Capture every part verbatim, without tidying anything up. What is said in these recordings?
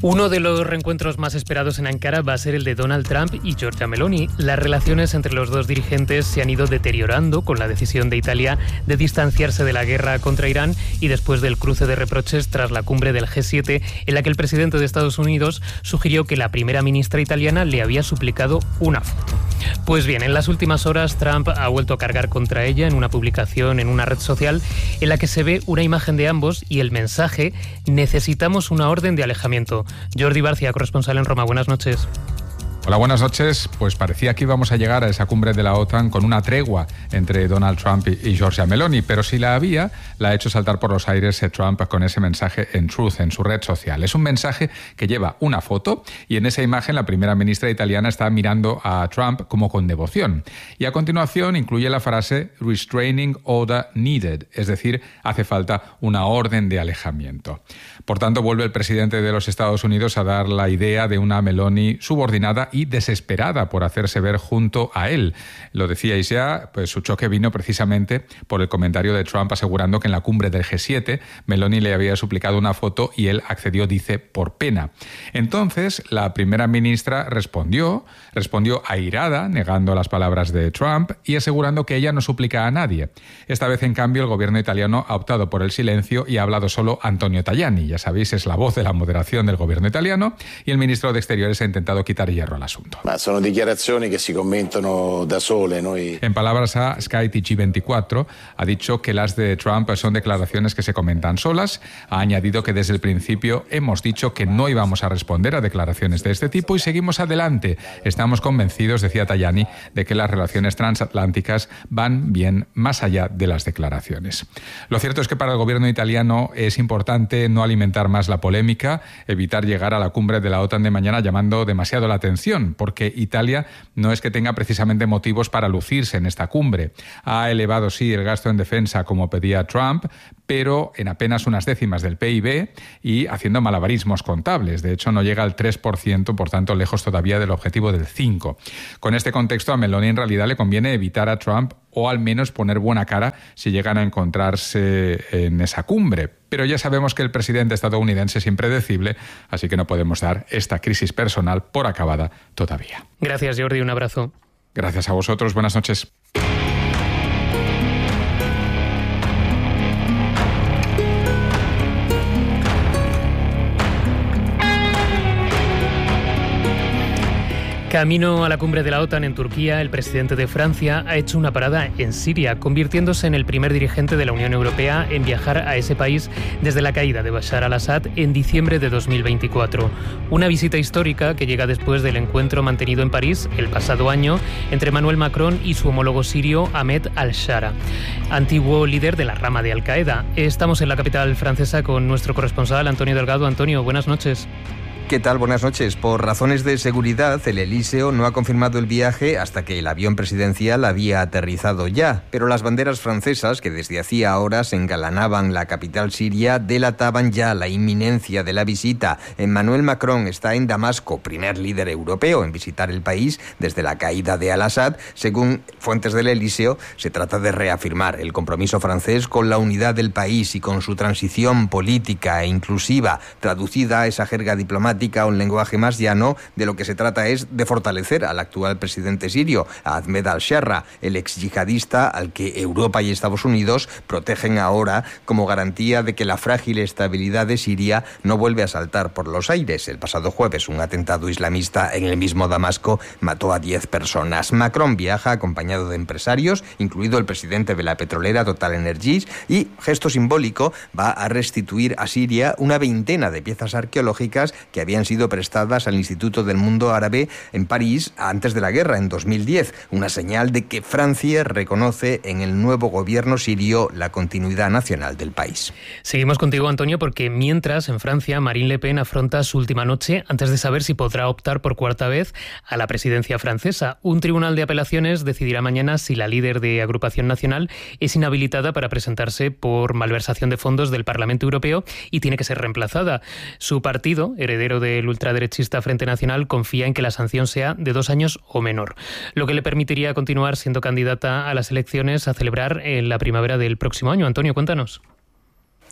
Uno de los reencuentros más esperados en Ankara va a ser el de Donald Trump y Giorgia Meloni. Las relaciones entre los dos dirigentes se han ido deteriorando con la decisión de Italia de distanciarse de la guerra contra Irán y después del cruce de reproches tras la cumbre del G siete, en la que el presidente de Estados Unidos sugirió que la primera ministra italiana le había suplicado una foto. Pues bien, en las últimas horas Trump ha vuelto a cargar contra ella en una publicación en una red social en la que se ve una imagen de ambos y el mensaje: necesitamos una orden de alejamiento. Jordi Barcia, corresponsal en Roma, buenas noches. Hola, buenas noches. Pues parecía que íbamos a llegar a esa cumbre de la OTAN con una tregua entre Donald Trump y Giorgia Meloni, pero si la había, la ha hecho saltar por los aires Trump con ese mensaje en Truth, en su red social. Es un mensaje que lleva una foto y en esa imagen la primera ministra italiana está mirando a Trump como con devoción. Y a continuación incluye la frase Restraining Order Needed, es decir, hace falta una orden de alejamiento. Por tanto, vuelve el presidente de los Estados Unidos a dar la idea de una Meloni subordinada y desesperada por hacerse ver junto a él. Lo decíais ya, pues su choque vino precisamente por el comentario de Trump asegurando que en la cumbre del G siete Meloni le había suplicado una foto y él accedió, dice, por pena. Entonces, la primera ministra respondió, respondió airada, negando las palabras de Trump y asegurando que ella no suplica a nadie. Esta vez, en cambio, el gobierno italiano ha optado por el silencio y ha hablado solo Antonio Tajani. Ya sabéis, es la voz de la moderación del gobierno italiano y el ministro de Exteriores ha intentado quitar hierro al asunto. Ma sono dichiarazioni che si commentano da sole. Noi... En palabras a Sky T G veinticuatro, ha dicho que las de Trump son declaraciones que se comentan solas. Ha añadido que desde el principio hemos dicho que no íbamos a responder a declaraciones de este tipo y seguimos adelante. Estamos convencidos, decía Tajani, de que las relaciones transatlánticas van bien más allá de las declaraciones. Lo cierto es que para el gobierno italiano es importante no alimentar más la polémica, evitar llegar a la cumbre de la OTAN de mañana llamando demasiado la atención, porque Italia no es que tenga precisamente motivos para lucirse en esta cumbre. Ha elevado, sí, el gasto en defensa como pedía Trump, pero en apenas unas décimas del P I B y haciendo malabarismos contables. De hecho, no llega al tres por ciento, por tanto, lejos todavía del objetivo del cinco por ciento. Con este contexto, a Meloni en realidad le conviene evitar a Trump o al menos poner buena cara si llegan a encontrarse en esa cumbre. Pero ya sabemos que el presidente estadounidense es impredecible, así que no podemos dar esta crisis personal por acabada todavía. Gracias, Jordi. Un abrazo. Gracias a vosotros. Buenas noches. Camino a la cumbre de la OTAN en Turquía, el presidente de Francia ha hecho una parada en Siria, convirtiéndose en el primer dirigente de la Unión Europea en viajar a ese país desde la caída de Bashar al-Assad en diciembre de dos mil veinticuatro. Una visita histórica que llega después del encuentro mantenido en París el pasado año entre Emmanuel Macron y su homólogo sirio Ahmed al-Shara, antiguo líder de la rama de Al-Qaeda. Estamos en la capital francesa con nuestro corresponsal Antonio Delgado. Antonio, buenas noches. ¿Qué tal? Buenas noches. Por razones de seguridad, el Elíseo no ha confirmado el viaje hasta que el avión presidencial había aterrizado ya, pero las banderas francesas, que desde hacía horas engalanaban la capital siria, delataban ya la inminencia de la visita. Emmanuel Macron está en Damasco, primer líder europeo en visitar el país desde la caída de al-Assad. Según fuentes del Elíseo, se trata de reafirmar el compromiso francés con la unidad del país y con su transición política e inclusiva. Traducida a esa jerga diplomática, a un lenguaje más llano, de lo que se trata es de fortalecer al actual presidente sirio, a Ahmed al-Shara, el ex yihadista al que Europa y Estados Unidos protegen ahora como garantía de que la frágil estabilidad de Siria no vuelve a saltar por los aires. El pasado jueves, un atentado islamista en el mismo Damasco mató a diez personas. Macron viaja acompañado de empresarios, incluido el presidente de la petrolera Total Energies, y, gesto simbólico, va a restituir a Siria una veintena de piezas arqueológicas que habían sido prestadas al Instituto del Mundo Árabe en París antes de la guerra, en dos mil diez. Una señal de que Francia reconoce en el nuevo gobierno sirio la continuidad nacional del país. Seguimos contigo, Antonio, porque mientras en Francia Marine Le Pen afronta su última noche antes de saber si podrá optar por cuarta vez a la presidencia francesa. Un tribunal de apelaciones decidirá mañana si la líder de Agrupación Nacional es inhabilitada para presentarse por malversación de fondos del Parlamento Europeo y tiene que ser reemplazada. Su partido, heredero del ultraderechista Frente Nacional, confía en que la sanción sea de dos años o menor, lo que le permitiría continuar siendo candidata a las elecciones a celebrar en la primavera del próximo año. Antonio, cuéntanos.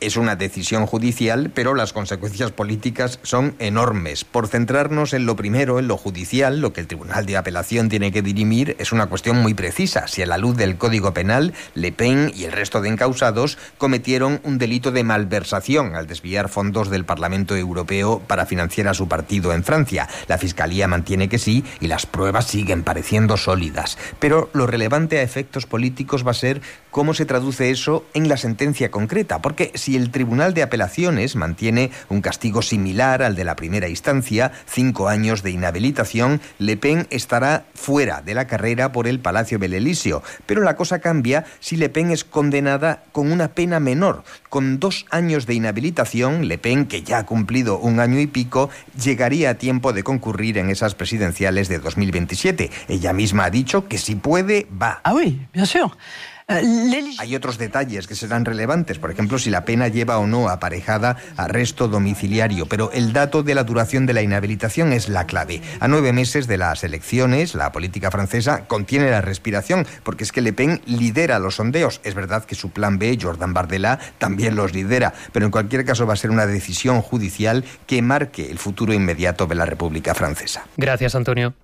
Es una decisión judicial, pero las consecuencias políticas son enormes. Por centrarnos en lo primero, en lo judicial, lo que el Tribunal de Apelación tiene que dirimir es una cuestión muy precisa. Si a la luz del Código Penal, Le Pen y el resto de encausados cometieron un delito de malversación al desviar fondos del Parlamento Europeo para financiar a su partido en Francia. La Fiscalía mantiene que sí y las pruebas siguen pareciendo sólidas. Pero lo relevante a efectos políticos va a ser cómo se traduce eso en la sentencia concreta, porque si el Tribunal de Apelaciones mantiene un castigo similar al de la primera instancia, cinco años de inhabilitación, Le Pen estará fuera de la carrera por el Palacio del Elíseo. Pero la cosa cambia si Le Pen es condenada con una pena menor. Con dos años de inhabilitación, Le Pen, que ya ha cumplido un año y pico, llegaría a tiempo de concurrir en esas presidenciales de dos mil veintisiete. Ella misma ha dicho que si puede, va. Ah oui, bien sûr. Hay otros detalles que serán relevantes, por ejemplo, si la pena lleva o no aparejada arresto domiciliario, pero el dato de la duración de la inhabilitación es la clave. A nueve meses de las elecciones, la política francesa contiene la respiración, porque es que Le Pen lidera los sondeos. Es verdad que su plan B, Jordan Bardella, también los lidera, pero en cualquier caso va a ser una decisión judicial que marque el futuro inmediato de la República Francesa. Gracias, Antonio.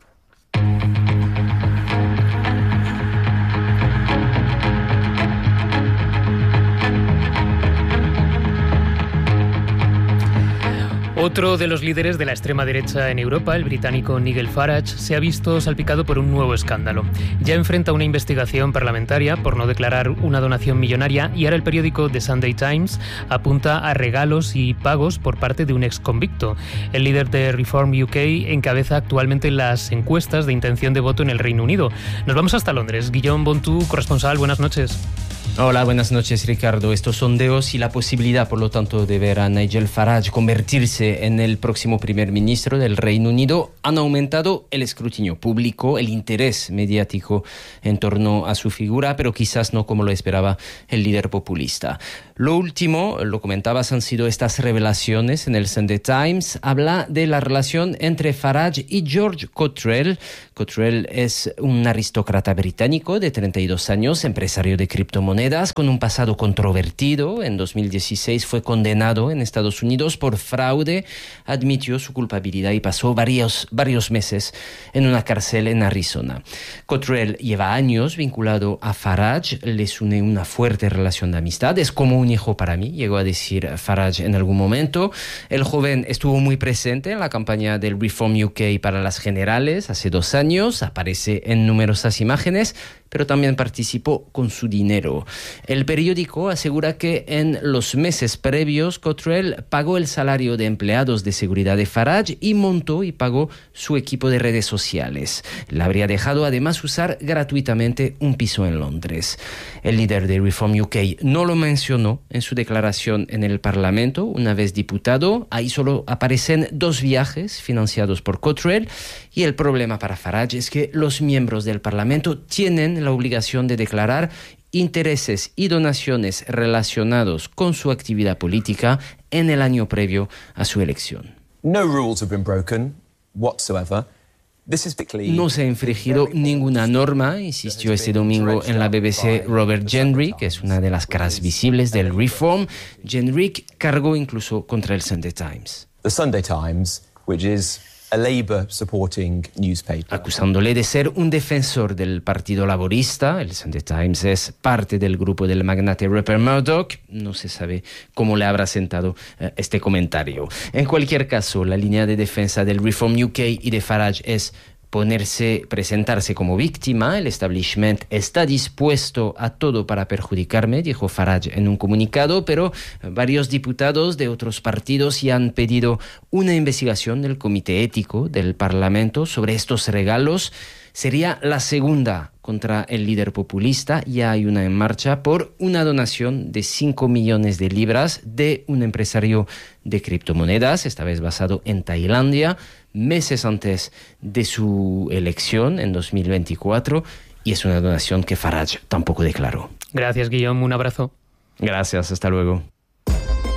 Otro de los líderes de la extrema derecha en Europa, el británico Nigel Farage, se ha visto salpicado por un nuevo escándalo. Ya enfrenta una investigación parlamentaria por no declarar una donación millonaria y ahora el periódico The Sunday Times apunta a regalos y pagos por parte de un exconvicto. El líder de Reform U K encabeza actualmente las encuestas de intención de voto en el Reino Unido. Nos vamos hasta Londres. Guillaume Bontu, corresponsal, buenas noches. Hola, buenas noches, Ricardo. Estos sondeos y la posibilidad, por lo tanto, de ver a Nigel Farage convertirse en el próximo primer ministro del Reino Unido han aumentado el escrutinio público, el interés mediático en torno a su figura, pero quizás no como lo esperaba el líder populista. Lo último, lo comentabas, han sido estas revelaciones en el Sunday Times. Habla de la relación entre Farage y George Cottrell. Cottrell es un aristócrata británico de treinta y dos años, empresario de criptomonedas, con un pasado controvertido. En dos mil dieciséis fue condenado en Estados Unidos por fraude, admitió su culpabilidad y pasó varios, varios meses en una cárcel en Arizona. Cottrell lleva años vinculado a Farage, les une una fuerte relación de amistad, es como un hijo para mí, llegó a decir Farage en algún momento. El joven estuvo muy presente en la campaña del Reform U K para las generales hace dos años, aparece en numerosas imágenes, pero también participó con su dinero. El periódico asegura que en los meses previos Cottrell pagó el salario de empleados de seguridad de Farage y montó y pagó su equipo de redes sociales. Le habría dejado además usar gratuitamente un piso en Londres. El líder de Reform U K no lo mencionó en su declaración en el Parlamento, una vez diputado. Ahí solo aparecen dos viajes financiados por Cottrell y el problema para Farage es que los miembros del Parlamento tienen la obligación de declarar intereses y donaciones relacionados con su actividad política en el año previo a su elección. No rules have been broken whatsoever. No se ha infringido ninguna norma, insistió este domingo en la B B C Robert Jenrick, que es una de las caras visibles del Reform. Jenrick cargó incluso contra el Sunday Times. The Sunday Times, which is a Labour-supporting newspaper. Acusándole de ser un defensor del Partido Laborista. El Sunday Times es parte del grupo del magnate Rupert Murdoch. No se sabe cómo le habrá sentado eh, este comentario. En cualquier caso, la línea de defensa del Reform U K y de Farage es ponerse, presentarse como víctima. El establishment está dispuesto a todo para perjudicarme, dijo Farage en un comunicado, pero varios diputados de otros partidos ya han pedido una investigación del Comité Ético del Parlamento sobre estos regalos. Sería la segunda contra el líder populista. Ya hay una en marcha por una donación de cinco millones de libras de un empresario de criptomonedas, esta vez basado en Tailandia, meses antes de su elección en dos mil veinticuatro, y es una donación que Farage tampoco declaró. Gracias, Guillaume. Un abrazo. Gracias, hasta luego.